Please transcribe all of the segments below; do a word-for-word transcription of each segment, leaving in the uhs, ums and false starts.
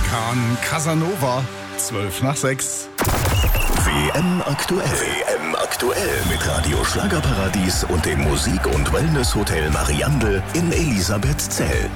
Kahn Casanova, zwölf nach sechs. W M aktuell. W M aktuell mit Radio Schlagerparadies und dem Musik- und Wellness-Hotel Mariandel in Elisabethzell.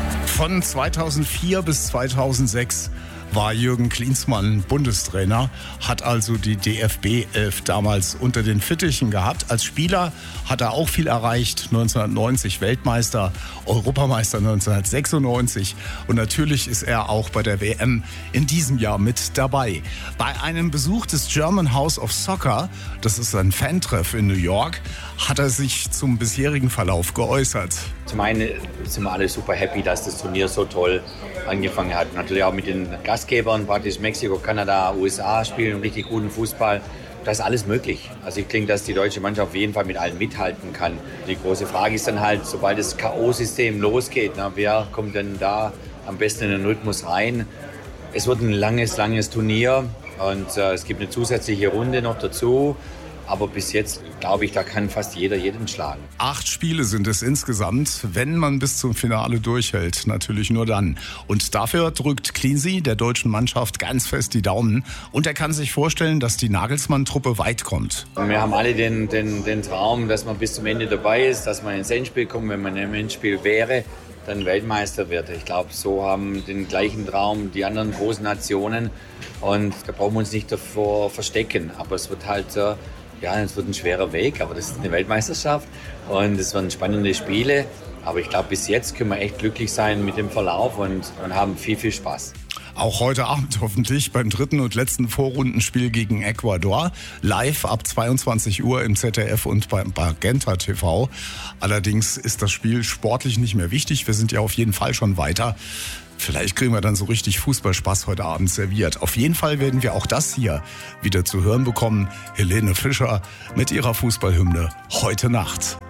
Von zweitausendvier bis zweitausendsechs war Jürgen Klinsmann Bundestrainer, hat also die D F B elf damals unter den Fittichen gehabt. Als Spieler hat er auch viel erreicht, neunzehnhundertneunzig Weltmeister, Europameister neunzehnhundertsechsundneunzig und natürlich ist er auch bei der W M in diesem Jahr mit dabei. Bei einem Besuch des German House of Soccer, das ist ein Fantreff in New York, hat er sich zum bisherigen Verlauf geäußert. Zum einen sind wir alle super happy, dass das Turnier so toll angefangen hat. Natürlich auch mit den Gastgebern, praktisch Mexiko, Kanada, U S A spielen richtig guten Fußball. Da ist alles möglich. Also ich denke, dass die deutsche Mannschaft auf jeden Fall mit allen mithalten kann. Die große Frage ist dann halt, sobald das K O-System losgeht, na, wer kommt denn da am besten in den Rhythmus rein? Es wird ein langes, langes Turnier und äh, es gibt eine zusätzliche Runde noch dazu. Aber bis jetzt, glaube ich, da kann fast jeder jeden schlagen. Acht Spiele sind es insgesamt, wenn man bis zum Finale durchhält. Natürlich nur dann. Und dafür drückt Cleansy der deutschen Mannschaft ganz fest die Daumen. Und er kann sich vorstellen, dass die Nagelsmann-Truppe weit kommt. Wir haben alle den, den, den Traum, dass man bis zum Ende dabei ist, dass man ins Endspiel kommt. Wenn man im Endspiel wäre, dann Weltmeister wird. Ich glaube, so haben den gleichen Traum die anderen großen Nationen. Und da brauchen wir uns nicht davor verstecken. Aber es wird halt so... Ja, es wird ein schwerer Weg, aber das ist eine Weltmeisterschaft und es werden spannende Spiele. Aber ich glaube, bis jetzt können wir echt glücklich sein mit dem Verlauf und, und haben viel, viel Spaß. Auch heute Abend hoffentlich beim dritten und letzten Vorrundenspiel gegen Ecuador. Live ab zweiundzwanzig Uhr im Z D F und beim Magenta T V. Allerdings ist das Spiel sportlich nicht mehr wichtig. Wir sind ja auf jeden Fall schon weiter. Vielleicht kriegen wir dann so richtig Fußballspaß heute Abend serviert. Auf jeden Fall werden wir auch das hier wieder zu hören bekommen. Helene Fischer mit ihrer Fußballhymne Heute Nacht.